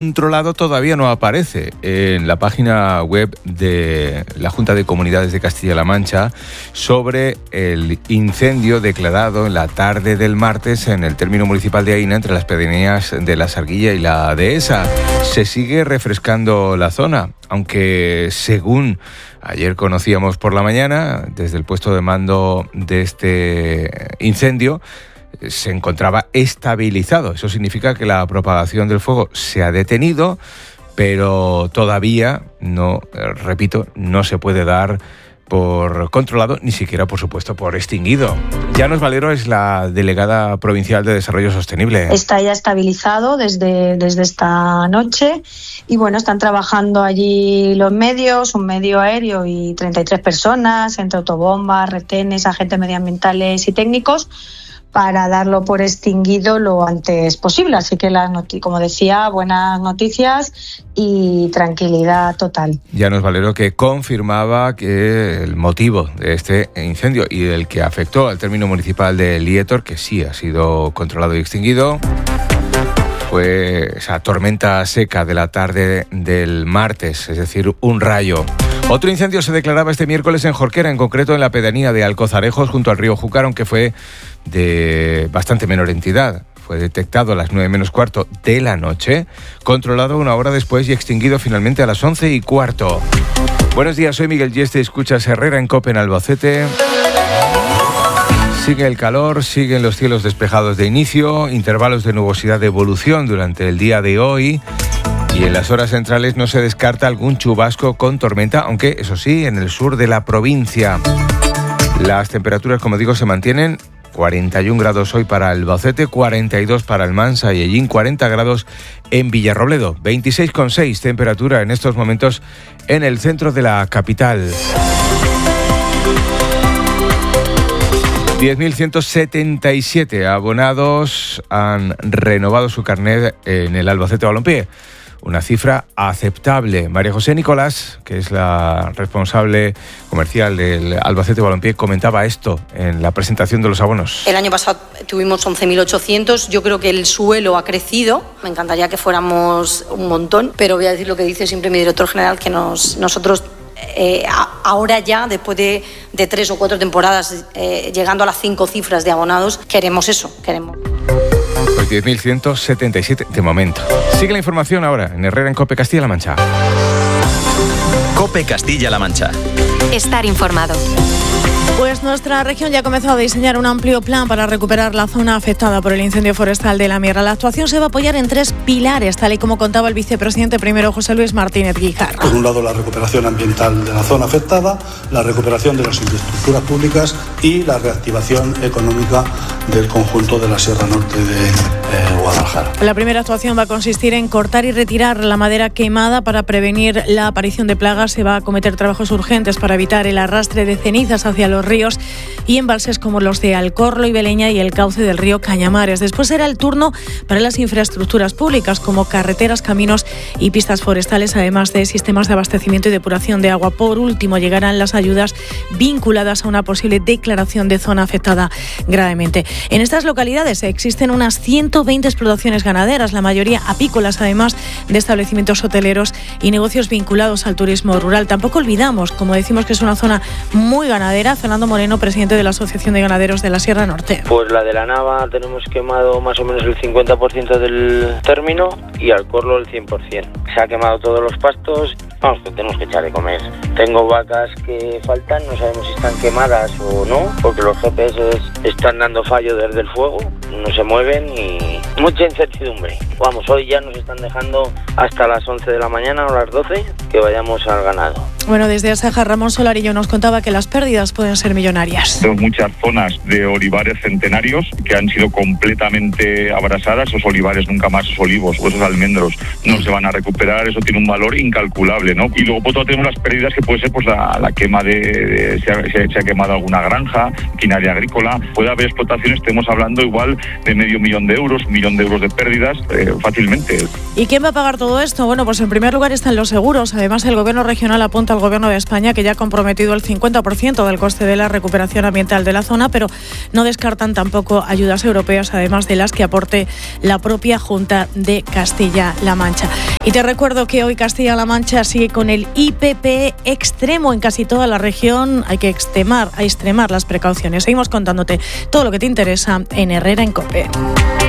Controlado todavía no aparece en la página web de la Junta de Comunidades de Castilla-La Mancha sobre el incendio declarado en la tarde del martes en el término municipal de Aína entre las pedanías de La Sarguilla y la Dehesa. Se sigue refrescando la zona, aunque según ayer conocíamos por la mañana, desde el puesto de mando de este incendio, se encontraba estabilizado. Eso significa que la propagación del fuego se ha detenido, pero todavía no se puede dar por controlado, ni siquiera, por supuesto, por extinguido. Llanos Valero es la delegada provincial de Desarrollo Sostenible. Está ya estabilizado desde esta noche y bueno, están trabajando allí los medios, un medio aéreo y 33 personas, entre autobombas, retenes, agentes medioambientales y técnicos, para darlo por extinguido lo antes posible. Así que, como decía, buenas noticias y tranquilidad total. Llanos Valero, que confirmaba que el motivo de este incendio y el que afectó al término municipal de Lietor, que sí ha sido controlado y extinguido, fue esa tormenta seca de la tarde del martes, es decir, un rayo. Otro incendio se declaraba este miércoles en Jorquera, en concreto en la pedanía de Alcozarejos, junto al río Júcar, aunque fue de bastante menor entidad. Fue detectado a las 9:15 de la noche, controlado una hora después y extinguido finalmente a las 11:15. Buenos días, soy Miguel Yeste, escuchas Herrera en COPE en Albacete. Sigue el calor, siguen los cielos despejados de inicio, intervalos de nubosidad de evolución durante el día de hoy. Y en las horas centrales no se descarta algún chubasco con tormenta, aunque eso sí, en el sur de la provincia. Las temperaturas, como digo, se mantienen. 41 grados hoy para Albacete, 42 para Almansa y Hellín, 40 grados en Villarrobledo, 26,6 temperatura en estos momentos en el centro de la capital. 10.177 abonados han renovado su carnet en el Albacete Balompié. Una cifra aceptable. María José Nicolás, que es la responsable comercial del Albacete Balompié, comentaba esto en la presentación de los abonos. El año pasado tuvimos 11.800. Yo creo que el suelo ha crecido. Me encantaría que fuéramos un montón, pero voy a decir lo que dice siempre mi director general, que nosotros ahora ya, después de 3 o 4 temporadas, llegando a las 5 cifras de abonados, queremos eso, queremos. 10.177 de momento. Sigue la información ahora en Herrera en COPE Castilla-La Mancha. COPE Castilla-La Mancha. Estar informado. Pues nuestra región ya ha comenzado a diseñar un amplio plan para recuperar la zona afectada por el incendio forestal de la Mierra. La actuación se va a apoyar en 3 pilares, tal y como contaba el vicepresidente primero, José Luis Martínez Guijarro. Por un lado, la recuperación ambiental de la zona afectada, la recuperación de las infraestructuras públicas y la reactivación económica del conjunto de la Sierra Norte de Guadalajara. La primera actuación va a consistir en cortar y retirar la madera quemada para prevenir la aparición de plagas. Se va a acometer trabajos urgentes para evitar el arrastre de cenizas hacia los ríos y embalses como los de Alcorlo y Beleña y el cauce del río Cañamares. Después será el turno para las infraestructuras públicas como carreteras, caminos y pistas forestales, además de sistemas de abastecimiento y depuración de agua. Por último, llegarán las ayudas vinculadas a una posible declaración de zona afectada gravemente. En estas localidades existen unas 120 explotaciones ganaderas, la mayoría apícolas, además de establecimientos hoteleros y negocios vinculados al turismo rural. Tampoco olvidamos, como decimos, que es una zona muy ganadera. Fernando Moreno, presidente de la Asociación de Ganaderos de la Sierra Norte. Pues la de la Nava tenemos quemado más o menos el 50% del término y Alcorlo el 100%. Se ha quemado todos los pastos, vamos, que tenemos que echar de comer. Tengo vacas que faltan, no sabemos si están quemadas o no, porque los GPS están dando fallo desde el fuego, no se mueven y mucha incertidumbre. Vamos, hoy ya nos están dejando hasta las 11 de la mañana o las 12 que vayamos al ganado. Bueno, desde Asaja, Ramón Solarillo nos contaba que las pérdidas pueden ser millonarias. Tenemos muchas zonas de olivares centenarios que han sido completamente abrasadas. Esos olivares nunca más, esos olivos o esos almendros no se van a recuperar. Eso tiene un valor incalculable, ¿no? Y luego por otro tenemos las pérdidas que puede ser pues la quema se ha quemado alguna granja, maquinaria agrícola. Puede haber explotaciones, estamos hablando igual de $500,000, $1 millón de pérdidas fácilmente. ¿Y quién va a pagar todo esto? Bueno, pues en primer lugar están los seguros. Además, el gobierno regional apunta apunta el Gobierno de España que ya ha comprometido el 50% del coste de la recuperación ambiental de la zona, pero no descartan tampoco ayudas europeas, además de las que aporte la propia Junta de Castilla-La Mancha. Y te recuerdo que hoy Castilla-La Mancha sigue con el IPP extremo en casi toda la región. Hay que extremar las precauciones. Seguimos contándote todo lo que te interesa en Herrera en COPE.